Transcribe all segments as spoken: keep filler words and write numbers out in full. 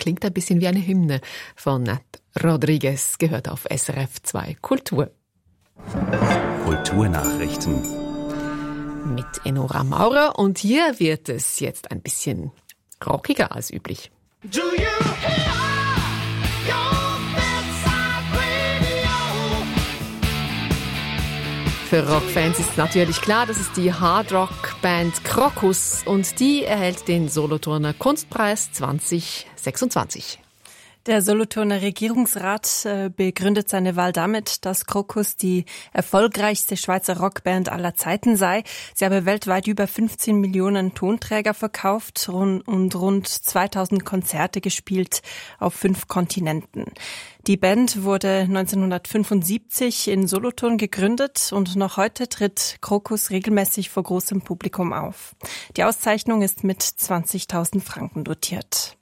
klingt ein bisschen wie eine Hymne von Nat Rodriguez, gehört auf S R F zwei Kultur. Kulturnachrichten mit Enora Maurer, und hier wird es jetzt ein bisschen rockiger als üblich. Do you hear your bedside radio? Für Rockfans ist natürlich klar, das ist die Hardrock-Band Krokus, und die erhält den Solothurner Kunstpreis zwanzig sechsundzwanzig. Der Solothurner Regierungsrat äh, begründet seine Wahl damit, dass Krokus die erfolgreichste Schweizer Rockband aller Zeiten sei. Sie habe weltweit über fünfzehn Millionen Tonträger verkauft und rund zweitausend Konzerte gespielt auf fünf Kontinenten. Die Band wurde neunzehnhundertfünfundsiebzig in Solothurn gegründet und noch heute tritt Krokus regelmäßig vor großem Publikum auf. Die Auszeichnung ist mit zwanzigtausend Franken dotiert.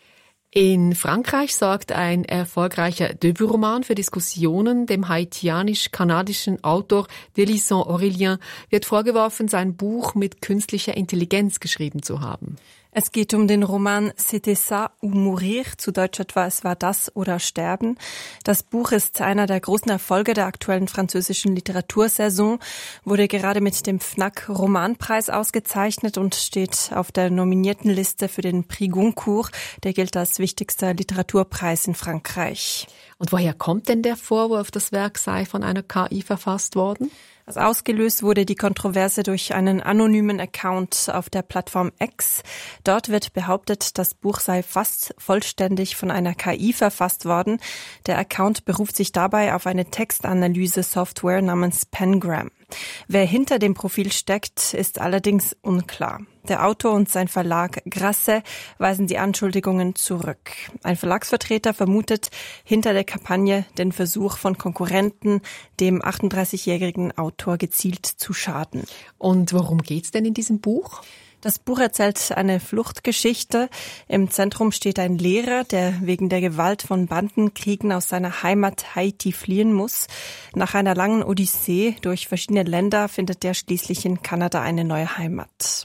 In Frankreich sorgt ein erfolgreicher Debütroman für Diskussionen. Dem haitianisch-kanadischen Autor Delisson Aurélien wird vorgeworfen, sein Buch mit künstlicher Intelligenz geschrieben zu haben. Es geht um den Roman C'était ça ou mourir, zu Deutsch etwa Es war das oder sterben. Das Buch ist einer der großen Erfolge der aktuellen französischen Literatursaison, wurde gerade mit dem F N A C Romanpreis ausgezeichnet und steht auf der nominierten Liste für den Prix Goncourt. Der gilt als wichtigster Literaturpreis in Frankreich. Und woher kommt denn der Vorwurf, das Werk sei von einer K I verfasst worden? Also ausgelöst wurde die Kontroverse durch einen anonymen Account auf der Plattform X. Dort wird behauptet, das Buch sei fast vollständig von einer K I verfasst worden. Der Account beruft sich dabei auf eine Textanalyse-Software namens Pengram. Wer hinter dem Profil steckt, ist allerdings unklar. Der Autor und sein Verlag Grasset weisen die Anschuldigungen zurück. Ein Verlagsvertreter vermutet hinter der Kampagne den Versuch von Konkurrenten, dem achtunddreißigjährigen Autor gezielt zu schaden. Und worum geht's denn in diesem Buch? Das Buch erzählt eine Fluchtgeschichte. Im Zentrum steht ein Lehrer, der wegen der Gewalt von Bandenkriegen aus seiner Heimat Haiti fliehen muss. Nach einer langen Odyssee durch verschiedene Länder findet er schließlich in Kanada eine neue Heimat.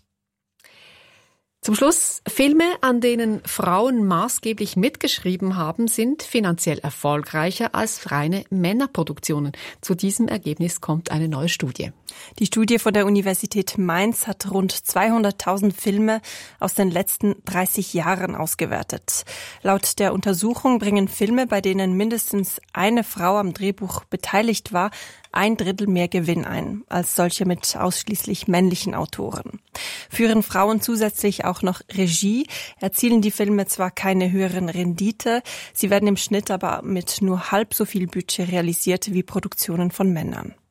Zum Schluss, Filme, an denen Frauen maßgeblich mitgeschrieben haben, sind finanziell erfolgreicher als reine Männerproduktionen. Zu diesem Ergebnis kommt eine neue Studie. Die Studie von der Universität Mainz hat rund zweihunderttausend Filme aus den letzten dreißig Jahren ausgewertet. Laut der Untersuchung bringen Filme, bei denen mindestens eine Frau am Drehbuch beteiligt war, ein Drittel mehr Gewinn ein als solche mit ausschließlich männlichen Autoren. Führen Frauen zusätzlich auch noch Regie, erzielen die Filme zwar keine höheren Rendite, sie werden im Schnitt aber mit nur halb so viel Budget realisiert wie Produktionen von Männern.